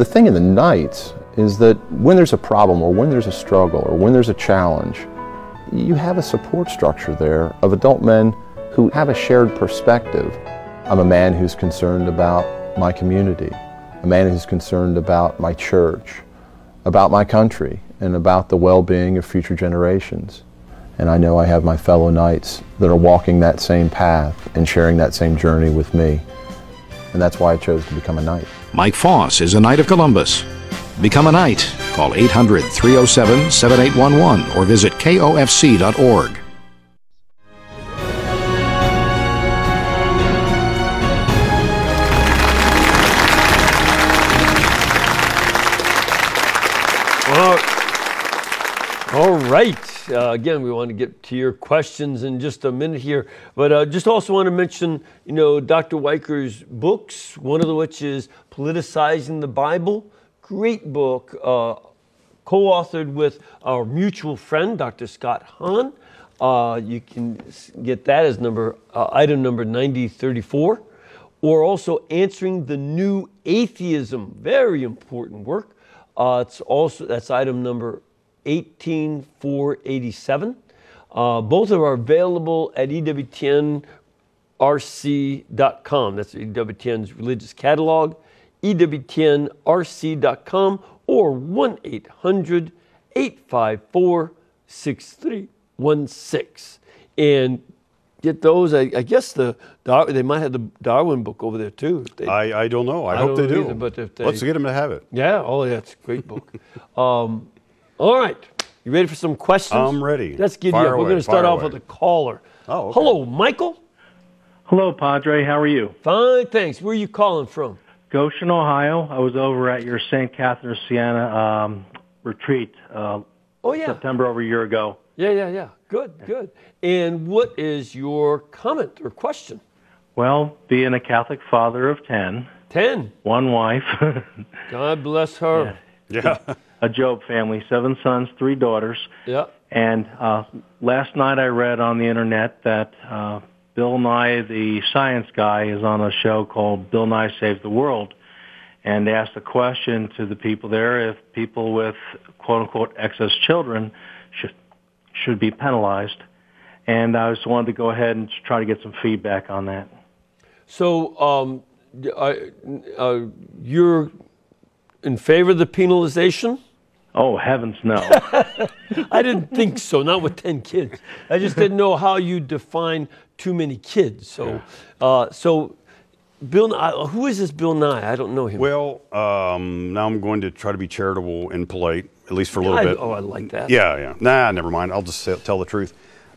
The thing in the Knights is that when there's a problem or when there's a struggle or when there's a challenge, you have a support structure there of adult men who have a shared perspective. I'm a man who's concerned about my community, a man who's concerned about my church, about my country, and about the well-being of future generations. And I know I have my fellow Knights that are walking that same path and sharing that same journey with me. And that's why I chose to become a Knight. Mike Foss is a Knight of Columbus. Become a Knight. Call 800-307-7811 or visit kofc.org. All right. Again, we want to get to your questions in just a minute here, but just also want to mention, Dr. Weiker's books, one of which is Politicizing the Bible. Great book, co-authored with our mutual friend, Dr. Scott Hahn. You can get that as item number 9034, or also Answering the New Atheism. Very important work. That's item number 18487. Both are available at EWTNRC.com. That's EWTN's religious catalog, EWTNRC.com, or 1-800-854-6316. And get those. I guess they might have the Darwin book over there too. I don't know. I hope they do. Either, but if let's get them to have it. Yeah. Oh, yeah. It's a great book. All right. You ready for some questions? I'm ready. Let's get you up. We're going to start off with a caller. Oh, okay. Hello, Michael. Hello, Padre. How are you? Fine, thanks. Where are you calling from? Goshen, Ohio. I was over at your St. Catherine of Siena retreat September over a year ago. Yeah. Good. And what is your comment or question? Well, being a Catholic father of 10. 10? One wife. God bless her. Yeah. A Job family, 7 sons, 3 daughters. Yeah. And last night I read on the internet that Bill Nye, the science guy, is on a show called Bill Nye Saves the World, and asked a question to the people there if people with quote-unquote excess children should be penalized. And I just wanted to go ahead and try to get some feedback on that. So you're in favor of the penalization? Oh, heavens no. I didn't think so, not with 10 kids. I just didn't know how you define too many kids. So, so Bill Nye, who is this Bill Nye? I don't know him. Well, now I'm going to try to be charitable and polite, at least for a little bit. Oh, I like that. Yeah. Nah, never mind. I'll just tell the truth.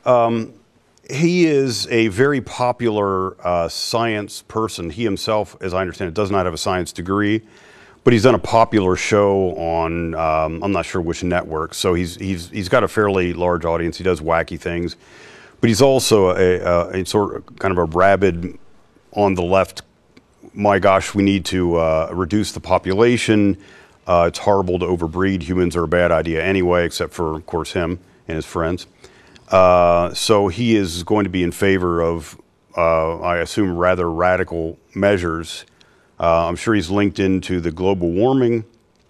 He is a very popular science person. He himself, as I understand it, does not have a science degree. But he's done a popular show on, I'm not sure which network, so he's got a fairly large audience. He does wacky things. But he's also a sort of kind of a rabid on the left, my gosh, we need to reduce the population. It's horrible to overbreed. Humans are a bad idea anyway, except for, of course, him and his friends. So he is going to be in favor of, I assume, rather radical measures. I'm sure he's linked into the global warming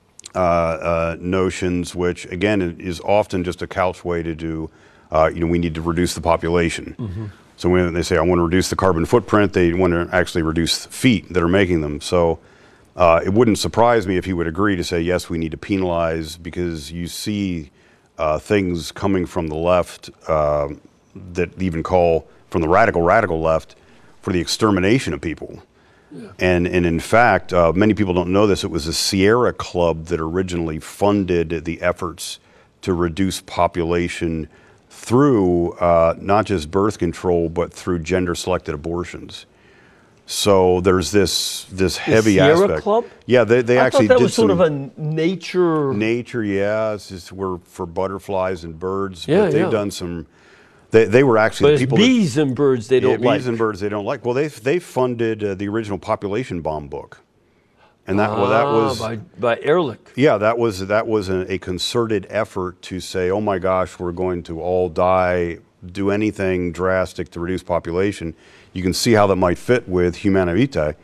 notions, which again is often just a couch way to do, we need to reduce the population. Mm-hmm. So when they say, I want to reduce the carbon footprint, they want to actually reduce feet that are making them. So it wouldn't surprise me if he would agree to say, yes, we need to penalize, because you see things coming from the left that even call from the radical left for the extermination of people. Yeah. And in fact, many people don't know this, it was the Sierra Club that originally funded the efforts to reduce population through not just birth control, but through gender-selected abortions. So there's this heavy Sierra aspect. Club? Yeah, they actually thought that did was sort of a nature. Nature, yeah. It's just for butterflies and birds. Yeah, but they've done some. They were actually but people. Bees and birds they don't like. Bees and birds they don't like. Well, they funded the original population bomb book, and that was by Ehrlich. Yeah, that was a concerted effort to say, oh my gosh, we're going to all die. Do anything drastic to reduce population. You can see how that might fit with Humana Vitae.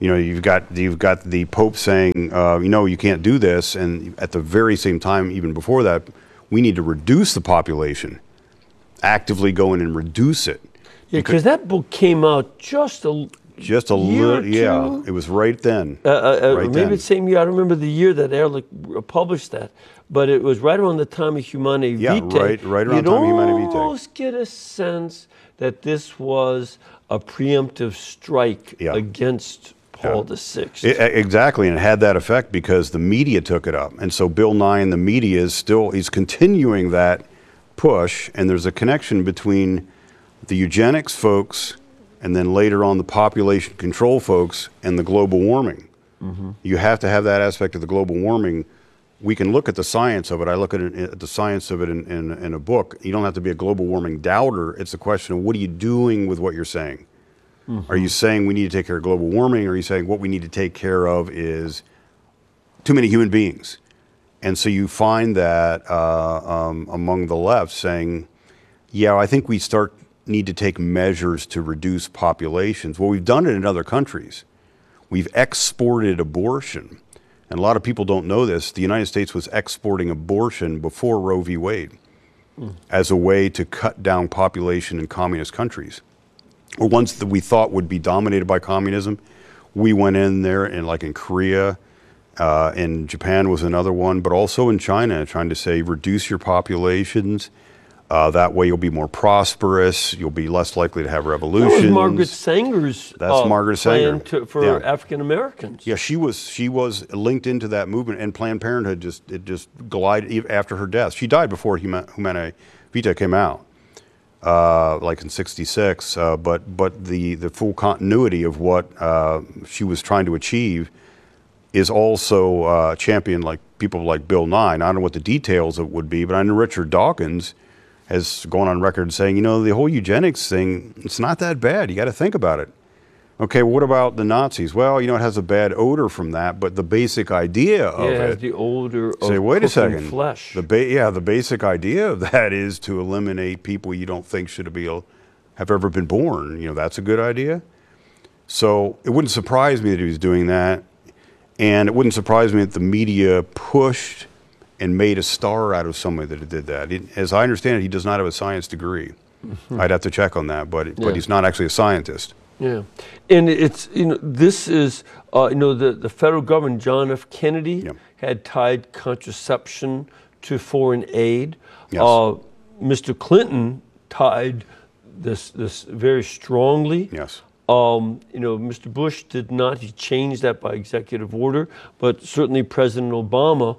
You know, you've got the Pope saying, you can't do this, and at the very same time, even before that, we need to reduce the population. Actively go in and reduce it. Yeah, because that book came out just a little, yeah. It was right then. Maybe the same year. I don't remember the year that Ehrlich published that, but it was right around the time of Humanae Vitae. Right around the time of Humanae Vitae. You almost get a sense that this was a preemptive strike against Paul VI. Exactly, and it had that effect because the media took it up, and so Bill Nye and the media he's continuing that push, and there's a connection between the eugenics folks and then later on the population control folks and the global warming. Mm-hmm. You have to have that aspect of the global warming. We can look at the science of it. I look at the science of it in a book. You don't have to be a global warming doubter. It's a question of what are you doing with what you're saying? Mm-hmm. Are you saying we need to take care of global warming, or are you saying what we need to take care of is too many human beings? And so you find that among the left saying, yeah, I think we need to take measures to reduce populations. Well, we've done it in other countries. We've exported abortion. And a lot of people don't know this. The United States was exporting abortion before Roe v. Wade as a way to cut down population in communist countries. Or ones that we thought would be dominated by communism. We went in there, and like in Korea, in Japan was another one, but also in China, trying to say reduce your populations. That way you'll be more prosperous. You'll be less likely to have revolutions. That was Margaret Sanger's Margaret Sanger. plan for African Americans. Yeah, she was linked into that movement, and Planned Parenthood just glided after her death. She died before Humanae Vitae came out, like in '66. But the full continuity of what she was trying to achieve is also championed like people like Bill Nye. And I don't know what the details of it would be, but I know Richard Dawkins has gone on record saying, the whole eugenics thing, it's not that bad. You got to think about it. Okay, well, what about the Nazis? Well, it has a bad odor from that, but the basic idea of it has the odor of wait a second. Flesh. The basic idea of that is to eliminate people you don't think should have ever been born. That's a good idea. So it wouldn't surprise me that he was doing that, and it wouldn't surprise me that the media pushed and made a star out of somebody that did that. As I understand it, he does not have a science degree. Mm-hmm. I'd have to check on that, but he's not actually a scientist. Yeah, and it's this is the federal government. John F. Kennedy had tied contraception to foreign aid. Yes. Mr. Clinton tied this very strongly. Yes. Mr. Bush did not. He changed that by executive order, but certainly President Obama,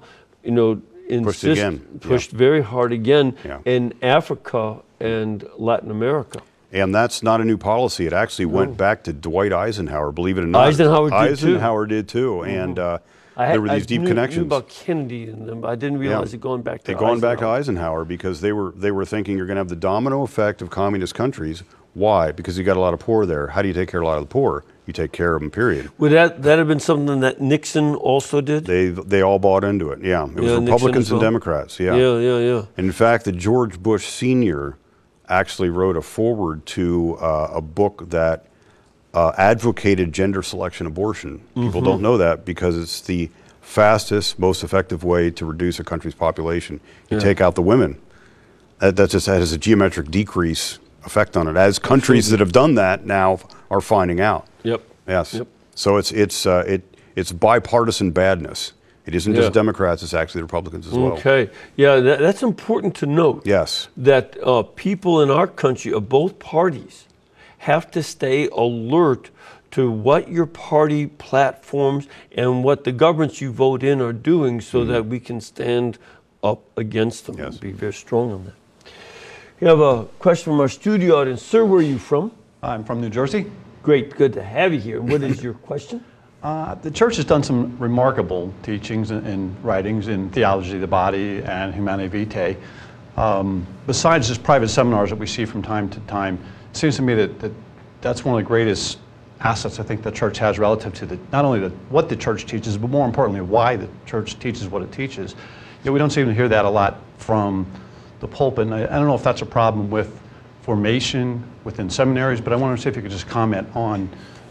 pushed very hard again in Africa and Latin America. And that's not a new policy. It actually went back to Dwight Eisenhower, believe it or not. Eisenhower did too. And there were these deep connections. I knew about Kennedy and them, but I didn't realize it going back to Eisenhower. Going back to Eisenhower because they were thinking you're going to have the domino effect of communist countries. Why? Because you got a lot of poor there. How do you take care of a lot of the poor? You take care of them, period. Would that have been something that Nixon also did? They all bought into it, yeah. It was Republicans and Democrats, yeah. Yeah. In fact, the George Bush Sr. actually wrote a foreword to a book that advocated gender selection abortion. People don't know that because it's the fastest, most effective way to reduce a country's population. You take out the women. That has a geometric decrease effect on it, as countries that have done that now are finding out. Yep. Yes. Yep. So it's bipartisan badness. It isn't just Democrats; it's actually the Republicans as well. Okay. Yeah, that's important to note. Yes. That people in our country of both parties have to stay alert to what your party platforms and what the governments you vote in are doing, so that we can stand up against them and be very strong on that. We have a question from our studio audience. Sir, where are you from? I'm from New Jersey. Great, good to have you here. What is your question? The church has done some remarkable teachings and writings in theology of the body and Humanae Vitae. Besides just private seminars that we see from time to time, it seems to me that's one of the greatest assets I think the church has relative to not only what the church teaches, but more importantly, why the church teaches what it teaches. We don't seem to hear that a lot from the pulpit. And I don't know if that's a problem with formation within seminaries, but I want to see if you could just comment on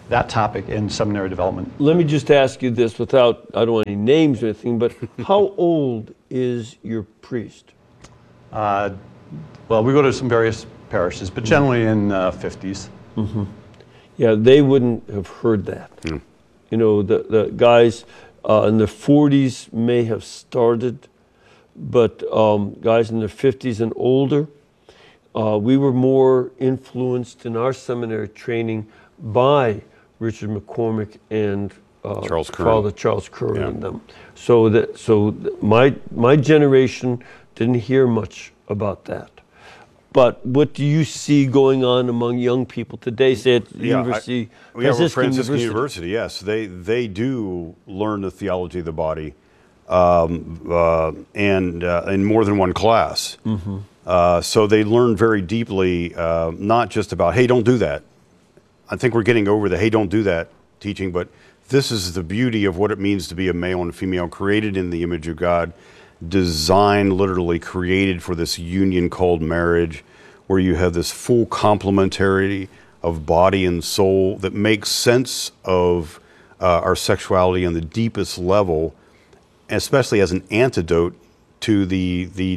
that topic in seminary development. Let me just ask you this without, I don't want any names or anything, but how old is your priest? Well, we go to some various parishes, but generally in 50s. Mm-hmm. Yeah, they wouldn't have heard that. You know, the guys in their 40s may have started, but guys in their 50s and older, we were more influenced in our seminary training by Richard McCormick and Charles Curran. Father Charles Curran and them. So my generation didn't hear much about that. But what do you see going on among young people today, say at University? Franciscan University, yes. They do learn the theology of the body and in more than one class. So they learn very deeply, not just about, hey, don't do that. I think we're getting over the, hey, don't do that teaching, but this is the beauty of what it means to be a male and female, created in the image of God, designed, literally created for this union called marriage, where you have this full complementarity of body and soul that makes sense of our sexuality on the deepest level, especially as an antidote to the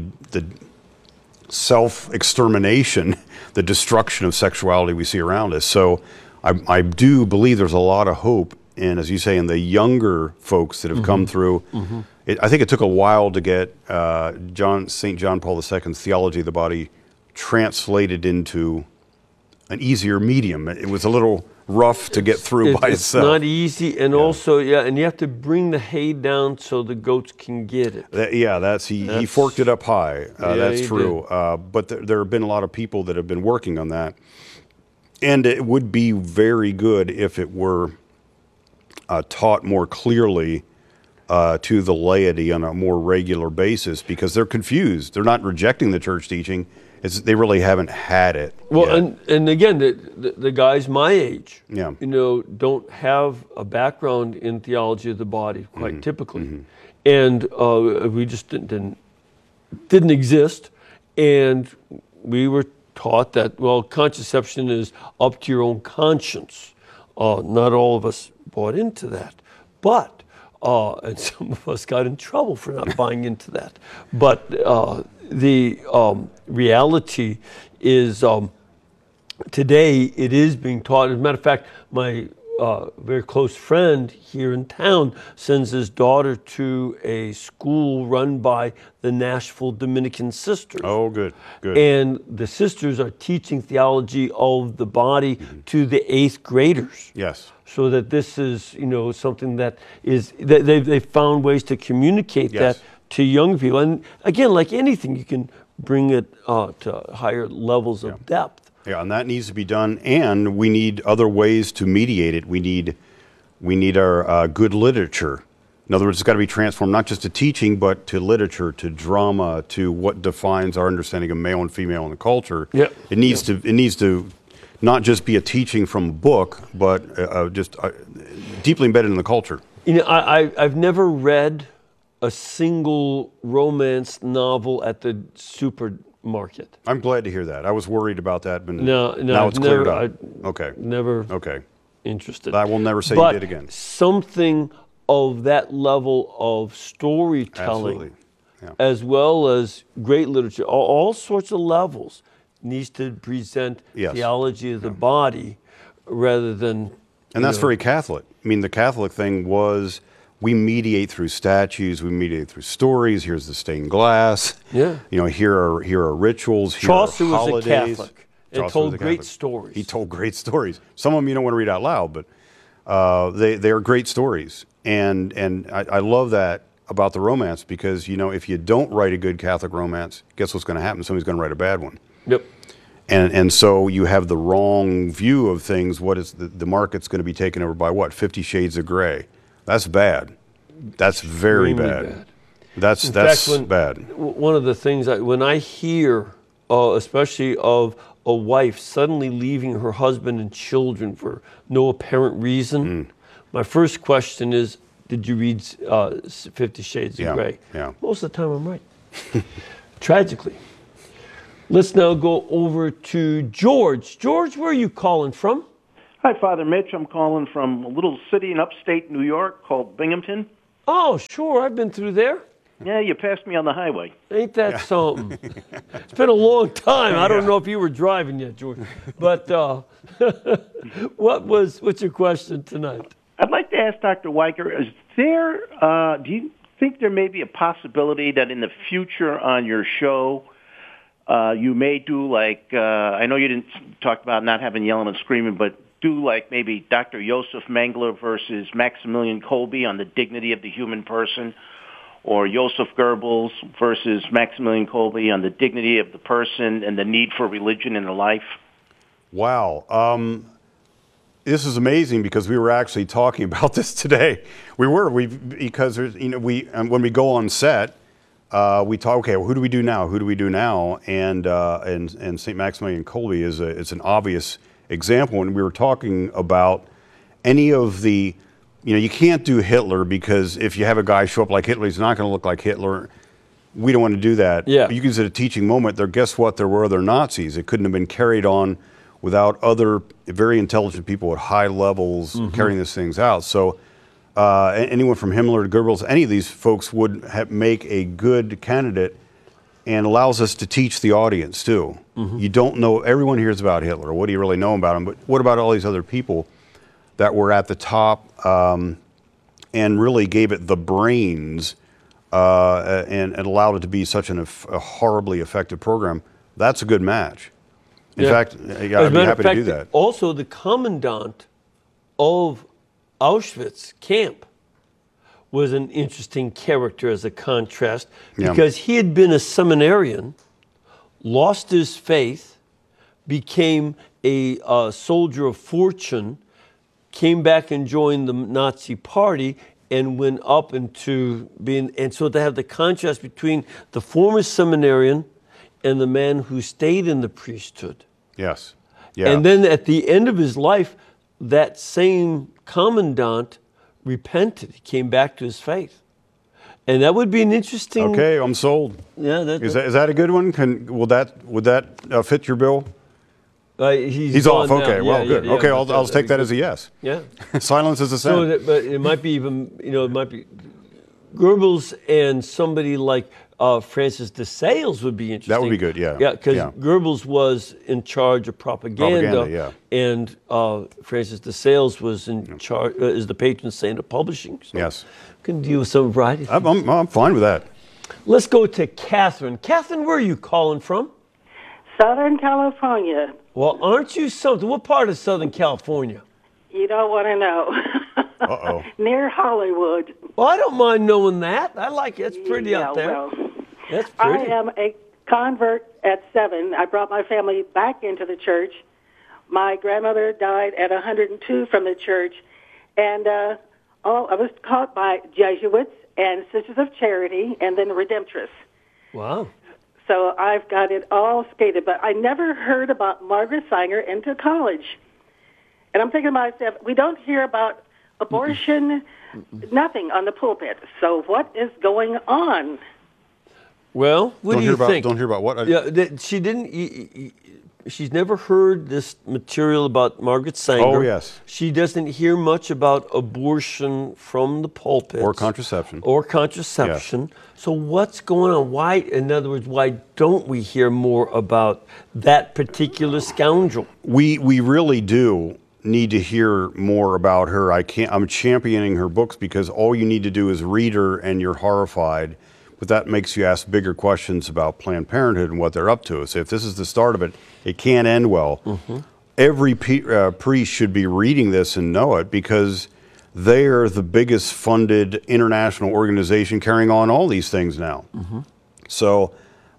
self-extermination, the destruction of sexuality we see around us. So I do believe there's a lot of hope in, as you say, in the younger folks that have come through. I think it took a while to get St. John Paul II's theology of the body translated into an easier medium. It was a little rough to get through by itself. It's not easy, and also, and you have to bring the hay down so the goats can get it. He forked it up high. That's true. But there have been a lot of people that have been working on that, and it would be very good if it were taught more clearly to the laity on a more regular basis, because they're confused. They're not rejecting the church teaching. They really haven't had it. Well, yet. and again, the guys my age, Yeah. don't have a background in theology of the body, quite typically, and we just didn't exist, and we were taught that, well, contraception is up to your own conscience. Not all of us bought into that, but and some of us got in trouble for not buying into that. But the reality is today it is being taught. As a matter of fact, my very close friend here in town sends his daughter to a school run by the Nashville Dominican Sisters. Oh, good. And the sisters are teaching theology of the body to the 8th graders. Yes. So that this is, something that is, they've found ways to communicate that to young people. And again, like anything, you can bring it to higher levels of depth. Yeah, and that needs to be done, and we need other ways to mediate it. We need our good literature. In other words, it's got to be transformed not just to teaching, but to literature, to drama, to what defines our understanding of male and female in the culture. Yeah. It needs to not just be a teaching from a book, but just deeply embedded in the culture. I've never read a single romance novel at the supermarket. I'm glad to hear that. I was worried about that, but now it's cleared up. Okay. Never interested. I will never say you did again. Something of that level of storytelling, as well as great literature, all sorts of levels, needs to present theology of the body rather than... And that's very Catholic. I mean, the Catholic thing was, we mediate through statues, we mediate through stories. Here's the stained glass. Yeah. Here are rituals. Here Chaucer are holidays. was a Catholic and told great stories. He told great stories. Some of them you don't want to read out loud, but they are great stories. And I love that about the romance, because if you don't write a good Catholic romance, guess what's going to happen? Somebody's going to write a bad one. Yep. And so you have the wrong view of things. What is the market's going to be taken over by what? 50 Shades of Grey. That's bad. That's very bad. That's bad. One of the things when I hear, especially of a wife suddenly leaving her husband and children for no apparent reason, my first question is, did you read 50 Shades of Grey? Yeah. Most of the time I'm right. Tragically. Let's now go over to George. George, where are you calling from? Hi, Father Mitch. I'm calling from a little city in upstate New York called Binghamton. Oh, sure. I've been through there. Yeah, you passed me on the highway. Ain't that something? It's been a long time. I don't know if you were driving yet, George. But what's your question tonight? I'd like to ask Dr. Weicker, do you think there may be a possibility that in the future on your show you may do like, I know you didn't talk about not having yelling and screaming, but do like maybe Dr. Joseph Mengele versus Maximilian Kolbe on the dignity of the human person, or Joseph Goebbels versus Maximilian Kolbe on the dignity of the person and the need for religion in their life? Wow. This is amazing because we were actually talking about this today. Because there's, when we go on set, we talk, okay, well, who do we do now? Who do we do now? And St. Maximilian Kolbe is an obvious example. And we were talking about any of the, you can't do Hitler because if you have a guy show up like Hitler, he's not going to look like Hitler. We don't want to do that. Yeah. You can use it a teaching moment. Guess what? There were other Nazis. It couldn't have been carried on without other very intelligent people at high levels carrying these things out. So anyone from Himmler to Goebbels, any of these folks would make a good candidate, and allows us to teach the audience too. You don't know, everyone hears about Hitler. What do you really know about him? But what about all these other people that were at the top and really gave it the brains and allowed it to be such a horribly effective program? That's a good match. In fact, I'd be happy to do that. Also, the commandant of Auschwitz camp was an interesting character as a contrast, because he had been a seminarian, lost his faith, became a soldier of fortune, came back and joined the Nazi Party, and went up into being, and so to have the contrast between the former seminarian and the man who stayed in the priesthood. Yes. Yeah. And then at the end of his life, that same commandant repented. He came back to his faith. And that would be an interesting... Okay, I'm sold. Yeah, is that a good one? Would that fit your bill? He's off. Okay, now. Good. Yeah, okay, I'll take that as a yes. Yeah. Silence is assent. But it might be even, it might be Goebbels and somebody like Francis de Sales would be interesting. That would be good, yeah. Yeah, because Goebbels was in charge of propaganda, and Francis de Sales was in charge, is the patron saint of publishing. So yes. Can deal with some variety. I'm fine with that. Let's go to Catherine. Catherine, where are you calling from? Southern California. Well, aren't you something? What part of Southern California? You don't want to know. Uh-oh. Near Hollywood. Well, I don't mind knowing that. I like it. It's pretty out there. Well, that's pretty. I am a convert at 7. I brought my family back into the church. My grandmother died at 102 from the church. And I was taught by Jesuits and Sisters of Charity and then Redemptress. Wow. So I've got it all skated. But I never heard about Margaret Sanger until college. And I'm thinking to myself, we don't hear about abortion, nothing on the pulpit. So what is going on? Well, what do you think? Don't hear about what? Yeah, she didn't. She's never heard this material about Margaret Sanger. Oh, yes. She doesn't hear much about abortion from the pulpit. Or contraception. Yes. So what's going on? Why, in other words, why don't we hear more about that particular scoundrel? We really do need to hear more about her. I'm championing her books because all you need to do is read her and you're horrified. But that makes you ask bigger questions about Planned Parenthood and what they're up to. So if this is the start of it, it can't end well. Every priest should be reading this and know it, because they are the biggest funded international organization carrying on all these things now. So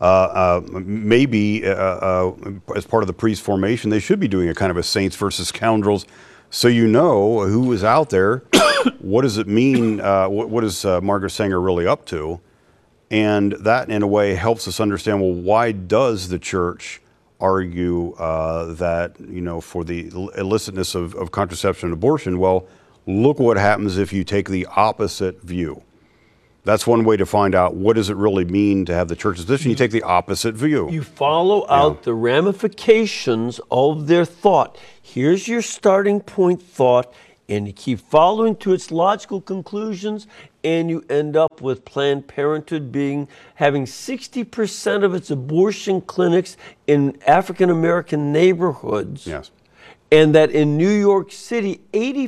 maybe as part of the priest formation, they should be doing a kind of a saints versus scoundrels, so you know who is out there, what does it mean, what is Margaret Sanger really up to? And that, in a way, helps us understand, well, why does the church argue that, for the illicitness of contraception and abortion? Well, look what happens if you take the opposite view. That's one way to find out what does it really mean to have the church's position. You take the opposite view. You follow out the ramifications of their thought. Here's your starting point thought, and you keep following to its logical conclusions, and you end up with Planned Parenthood having 60% of its abortion clinics in African American neighborhoods. Yes. And that in New York City,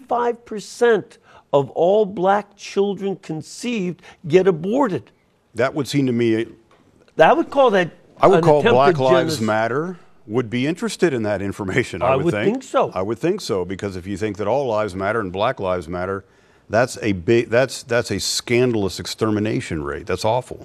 85% of all black children conceived get aborted. That would seem to me. I would call that. I would call attempted Black Lives genocide. Matter would be interested in that information. I would think so. I would think so, because if you think that all lives matter and Black Lives matter, that's a scandalous extermination rate. That's awful.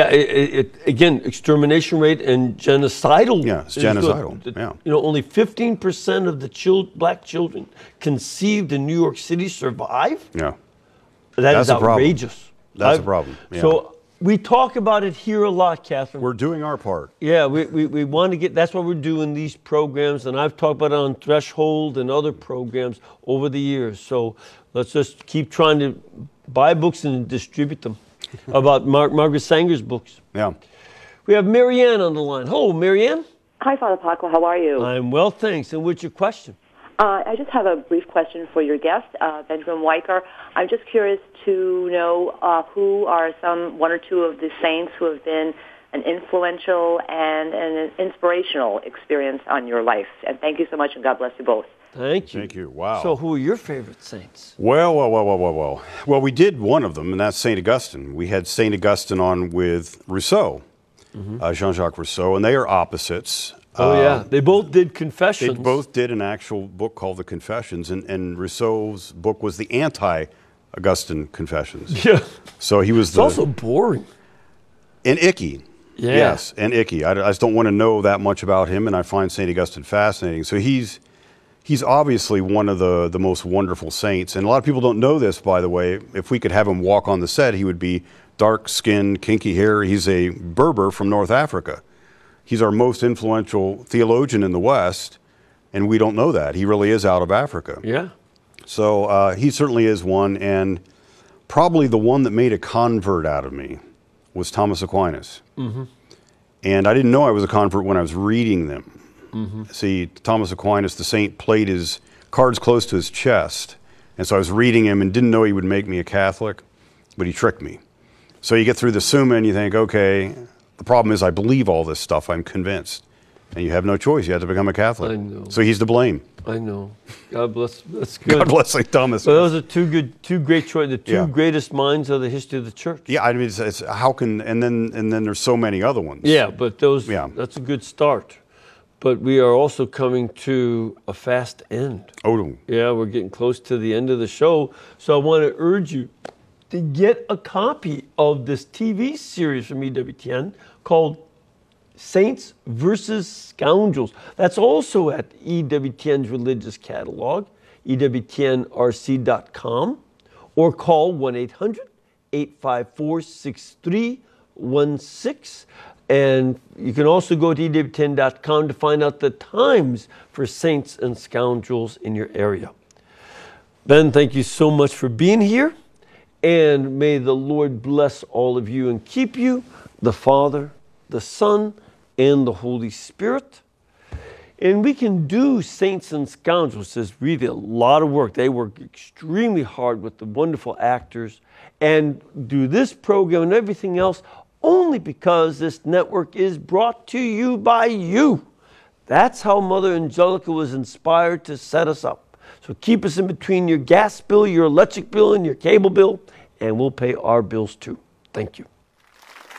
Again, extermination rate and genocidal. Yeah, it's genocidal. Yeah. You know, only 15% of the black children conceived in New York City survive. Yeah. That's a problem. outrageous. That's a problem. Yeah. So we talk about it here a lot, Catherine. We're doing our part. Yeah, we want to get, that's why we're doing these programs, and I've talked about it on Threshold and other programs over the years. So let's just keep trying to buy books and distribute them about Margaret Sanger's books. Yeah. We have Marianne on the line. Hello, Marianne. Hi, Father Paco. How are you? I'm well, thanks. And what's your question? I just have a brief question for your guest, Benjamin Weicker. I'm just curious to know who are one or two of the saints who have been an influential and an inspirational experience on your life. And thank you so much, and God bless you both. Thank you. Thank you. Wow. So who are your favorite saints? Well. Well, we did one of them, and that's St. Augustine. We had St. Augustine on with Rousseau, Jean-Jacques Rousseau, and they are opposites. Oh, yeah. They both did Confessions. They both did an actual book called The Confessions, and Rousseau's book was the anti-Augustine Confessions. Yeah. So he was It's also boring. And icky. Yeah. Yes, and icky. I just don't want to know that much about him, and I find St. Augustine fascinating. So he's obviously one of the most wonderful saints, and a lot of people don't know this, by the way. If we could have him walk on the set, he would be dark-skinned, kinky hair. He's a Berber from North Africa. He's our most influential theologian in the West, and we don't know that. He really is out of Africa. Yeah. So he certainly is one, and probably the one that made a convert out of me was Thomas Aquinas. Mm-hmm. And I didn't know I was a convert when I was reading them. Mm-hmm. See, Thomas Aquinas, the saint, played his cards close to his chest, and so I was reading him and didn't know he would make me a Catholic, but he tricked me. So you get through the Summa and you think, okay, the problem is I believe all this stuff, I'm convinced. And you have no choice, you have to become a Catholic. I know. So he's to blame. I know. God bless. That's good. God bless St. Thomas. So those are two great choices, the two greatest minds of the history of the church. Yeah, I mean, it's how can, and then there's so many other ones. Yeah, but that's a good start. But we are also coming to a fast end. Oh. Yeah, we're getting close to the end of the show. So I want to urge you to get a copy of this TV series from EWTN called Saints versus Scoundrels. That's also at EWTN's religious catalog, EWTNRC.com, or call 1-800-854-6316. And you can also go to EWTN.com to find out the times for Saints and Scoundrels in your area. Ben, thank you so much for being here. And may the Lord bless all of you and keep you, the Father, the Son, and the Holy Spirit. And we can do Saints and Scoundrels. It's really a lot of work. They work extremely hard with the wonderful actors and do this program and everything else only because this network is brought to you by you. That's how Mother Angelica was inspired to set us up. So keep us in between your gas bill, your electric bill, and your cable bill, and we'll pay our bills too. Thank you.